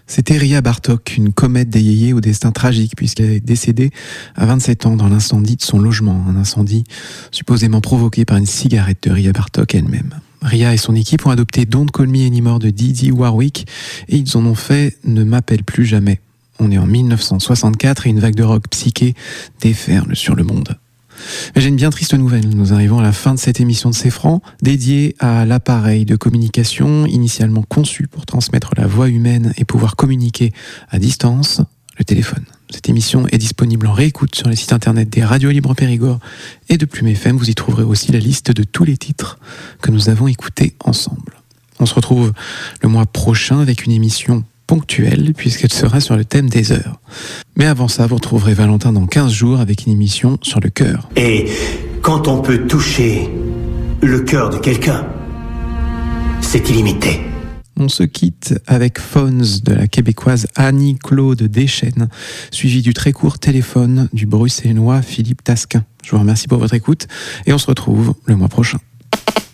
C'était Ria Bartók, une comète des yéyés au destin tragique puisqu'elle est décédée à 27 ans dans l'incendie de son logement. Un incendie supposément provoqué par une cigarette de Ria Bartók elle-même. Ria et son équipe ont adopté Don't Call Me Anymore de Didi Warwick et ils en ont fait Ne m'appelle plus jamais. On est en 1964 et une vague de rock psyché déferle sur le monde. Mais j'ai une bien triste nouvelle. Nous arrivons à la fin de cette émission de C'est Franc, dédiée à l'appareil de communication initialement conçu pour transmettre la voix humaine et pouvoir communiquer à distance, le téléphone. Cette émission est disponible en réécoute sur les sites internet des Radios Libres Périgord et de Plume FM. Vous y trouverez aussi la liste de tous les titres que nous avons écoutés ensemble. On se retrouve le mois prochain avec une émission ponctuelle puisqu'elle sera sur le thème des heures. Mais avant ça, vous retrouverez Valentin dans 15 jours avec une émission sur le cœur. Et quand on peut toucher le cœur de quelqu'un, c'est illimité. On se quitte avec Phones de la québécoise Annie-Claude Deschênes, suivi du très court téléphone du bruxellois Philippe Tasquin. Je vous remercie pour votre écoute et on se retrouve le mois prochain.